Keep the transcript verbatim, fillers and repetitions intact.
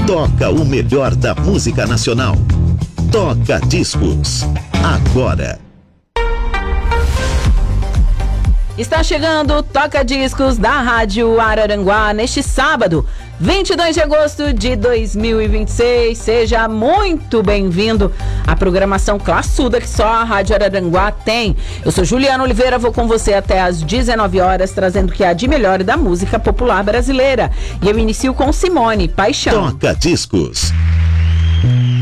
toca o melhor da música nacional. Toca Discos, agora. Está chegando o Toca Discos da Rádio Araranguá neste sábado, vinte e dois de agosto de dois mil e vinte e seis. Seja muito bem-vindo à programação classuda que só a Rádio Araranguá tem. Eu sou Juliana Oliveira, vou com você até às dezenove horas, trazendo o que há de melhor da música popular brasileira. E eu inicio com Simone, Paixão. Toca Discos.